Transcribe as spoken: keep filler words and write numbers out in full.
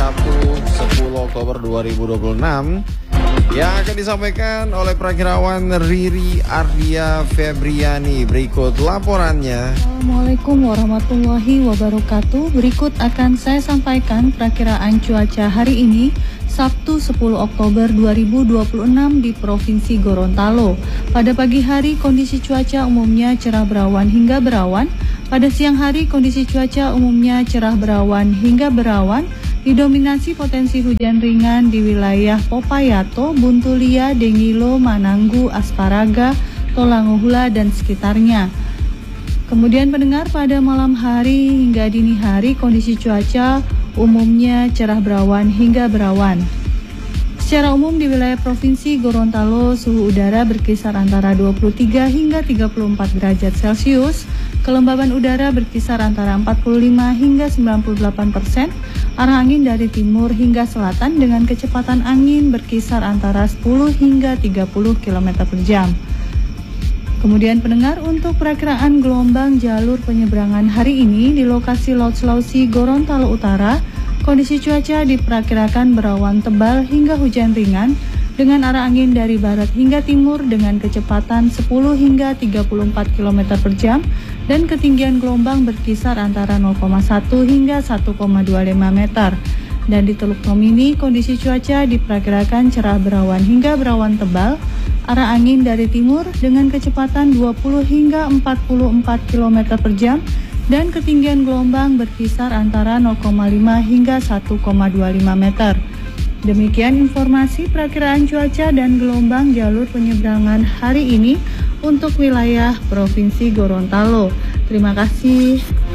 Sabtu sepuluh Oktober dua ribu dua puluh enam yang akan disampaikan oleh Prakirawan Riri Ardia Febriani. Berikut laporannya. Assalamualaikum warahmatullahi wabarakatuh. Berikut akan saya sampaikan perakiraan cuaca hari ini Sabtu sepuluh Oktober dua ribu dua puluh enam di Provinsi Gorontalo. Pada pagi hari kondisi cuaca umumnya cerah berawan hingga berawan. Pada siang hari kondisi cuaca umumnya cerah berawan hingga berawan, didominasi potensi hujan ringan di wilayah Popayato, Buntulia, Dengilo, Mananggu, Asparaga, Tolangohula dan sekitarnya. Kemudian pendengar, pada malam hari hingga dini hari kondisi cuaca umumnya cerah berawan hingga berawan. Secara umum di wilayah Provinsi Gorontalo suhu udara berkisar antara dua puluh tiga hingga tiga puluh empat derajat Celcius. Kelembaban udara berkisar antara empat puluh lima hingga sembilan puluh delapan persen. Arah angin dari timur hingga selatan dengan kecepatan angin berkisar antara sepuluh hingga tiga puluh kilometer per jam. Kemudian pendengar, untuk perakiraan gelombang jalur penyeberangan hari ini di lokasi Laut Sulawesi Gorontalo Utara, kondisi cuaca diperkirakan berawan tebal hingga hujan ringan dengan arah angin dari barat hingga timur dengan kecepatan sepuluh hingga tiga puluh empat kilometer per jam dan ketinggian gelombang berkisar antara nol koma satu hingga satu koma dua lima meter. Dan di Teluk Tomini kondisi cuaca diperkirakan cerah berawan hingga berawan tebal, arah angin dari timur dengan kecepatan dua puluh hingga empat puluh empat kilometer per jam dan ketinggian gelombang berkisar antara nol koma lima hingga satu koma dua lima meter. Demikian informasi perakiraan cuaca dan gelombang jalur penyeberangan hari ini untuk wilayah Provinsi Gorontalo. Terima kasih.